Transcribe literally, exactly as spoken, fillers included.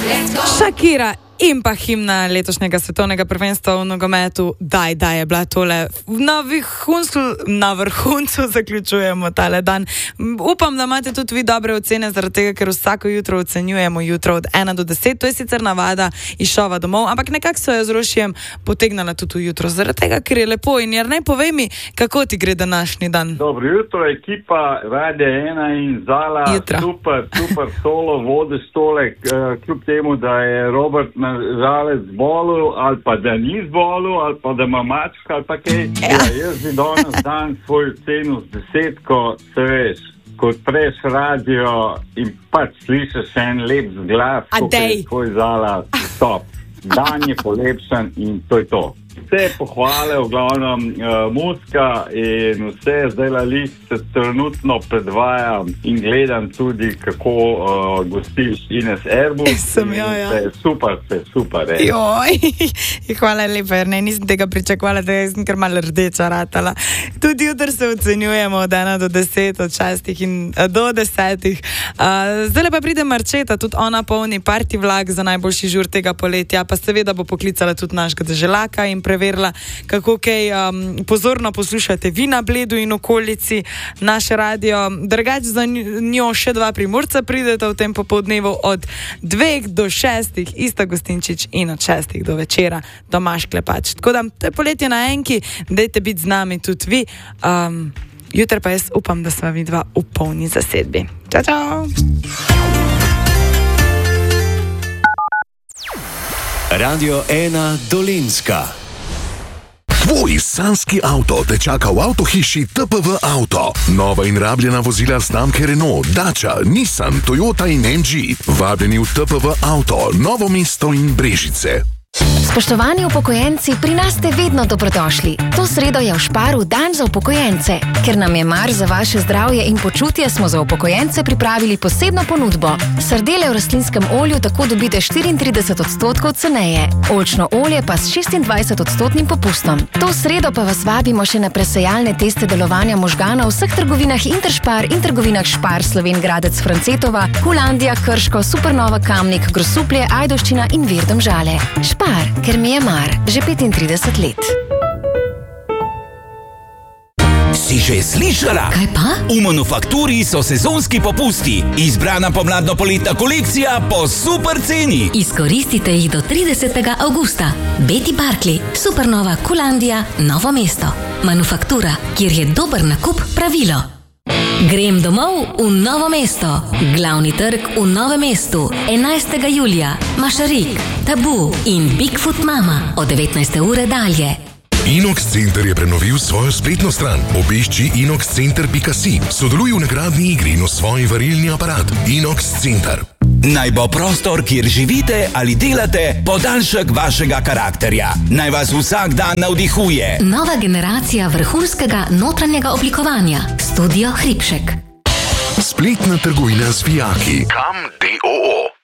Shakira in pa himna letošnjega svetovnega prvenstva v nogometu, daj, daj je bila tole. Na vrhuncu, na vrhuncu zaključujemo tale dan. Upam, da imate tudi vi dobre ocene, zaradi tega, ker vsako jutro ocenjujemo jutro od ena do deset. To je sicer navada iz šova domov, ampak nekako so jo z Rošijem potegnala tudi jutro, zaradi tega, ker je lepo. In Jernej, povej mi, kako ti gre današnji dan? Dobro jutro, ekipa Radia ena in Zala, Jutra. super, super solo, vode stole, kljub temu, da je Robert nažalost zbolel, ali pa da ni zbolel, ali pa da ima mačka, ali pa kaj. Ja. Ja, jaz bi danes dan svojo ceno z desetko, se veš, kot preš radio in pač slišiš en lep zglas, kot je tvoj Zala, stop. Dan je polepšan in to je to. Vse pohvale, v glavnem uh, muzika in vse zdaj la list se trenutno predvajam in gledam tudi, kako uh, gostiš Ines Erbus. Sem, ja, ja. Vse super, vse super. Eh. Joj, hvala lepa, Jernej, nisem tega pričakovala, da sem kar malo rdeča ratala. Tudi jutro se ocenjujemo od ena do deset, od šestih in do desetih. Uh, zdaj pa pride Marčeta, tudi ona polni party vlak za najboljši žur tega poletja, pa seveda bo poklicala tudi našega deželaka in preverila, kako kaj um, pozorno poslušate vi na Bledu in okolici naše radio. Drugač za njo še dva Primorca prideta v tem popoldnevu od dveh do šestih, Ista Gostinčič in od šestih do večera Tomaž Klepač. Tako da, to je poletje na enki, dajte biti z nami tudi vi. Um, jutri pa jaz upam, da sva vidva v polni zasedbi. Čau, čau! Radio ena Dolenjska. Tvoj sanski avto te čaka v avtohiši T P V Auto. Nova in rabljena vozila znamke Renault, Dacia, Nissan, Toyota in M G. Vabljeni v T P V Auto, Novo mesto in Brežice. Spoštovani upokojenci, pri nas ste vedno dobrodošli. To sredo je v Šparu dan za upokojence. Ker nam je mar za vaše zdravje in počutje, smo za upokojence pripravili posebno ponudbo. Sardele v rastlinskem olju tako dobite štiriintrideset odstotkov ceneje. Oljčno olje pa s šestindvajset odstotnim popustom. To sredo pa vas vabimo še na presejalne teste delovanja možgana v vseh trgovinah Interšpar in trgovinah Špar, Slovenj Gradec, Francetova, Hulandija, Krško, Supernova, Kamnik, Grosuplje, Ajdovščina in Vir Domžale. Špar, ker mi je mar, že petintrideset let. Si že slišala? Kaj pa? V Manufakturi so sezonski popusti. Izbrana pomladno-poletna kolekcija po super ceni. Izkoristite jih do tridesetega avgusta. Betty Barkley, Supernova, Kulandija, Novo mesto. Manufaktura, kjer je dober nakup pravilo. Grem domov v Novo mesto. Glavni trg v Novem mestu. enajstega julija. Mašarik, Tabu in Bigfoot Mama od devetnajste ure dalje. Inox Center je prenovil svojo spletno stran. Obišči inox center pika si. Sodeluj v nagradni igri in osvoji varilni aparat. Inox Center. Naj bo prostor, kjer živite ali delate, podaljšek vašega karakterja. Naj vas vsak dan navdihuje. Nova generacija vrhunskega notranjega oblikovanja. Studio Hribšek. Spletna trgovina z vijaki. Kam D O O.